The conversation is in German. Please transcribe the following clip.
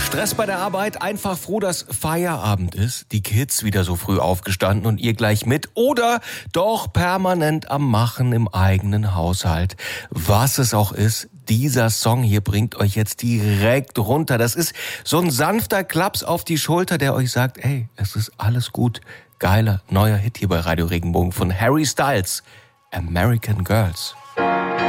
Stress bei der Arbeit, einfach froh, dass Feierabend ist, die Kids wieder so früh aufgestanden und ihr gleich mit oder doch permanent am Machen im eigenen Haushalt. Was es auch ist, dieser Song hier bringt euch jetzt direkt runter. Das ist so ein sanfter Klaps auf die Schulter, der euch sagt, ey, es ist alles gut. Geiler neuer Hit hier bei Radio Regenbogen von Harry Styles, American Girls.